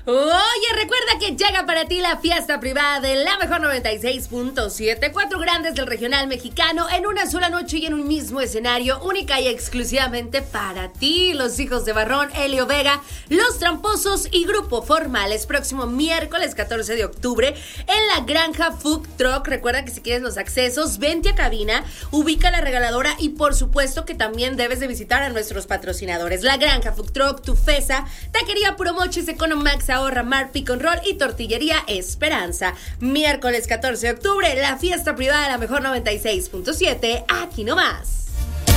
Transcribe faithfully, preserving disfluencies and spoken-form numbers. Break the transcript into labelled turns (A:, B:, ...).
A: Oye, recuerda que llega para ti la fiesta privada de la mejor noventa y seis punto siete. Cuatro grandes del regional mexicano en una sola noche y en un mismo escenario, única y exclusivamente para ti. Los Hijos de Barrón, Elio Vega, Los Tramposos y Grupo Formales. Próximo miércoles catorce de octubre en la Granja Food Truck. Recuerda que si quieres los accesos, vente a cabina, ubica la regaladora y por supuesto que también debes de visitar a nuestros patrocinadores. La Granja Food Truck, Tufesa, Taquería Puro Mochis, Economax, Ahorra Mar, Pick and Roll y Tortillería Esperanza. Miércoles catorce de octubre, la fiesta privada de la mejor noventa y seis punto siete, aquí nomás.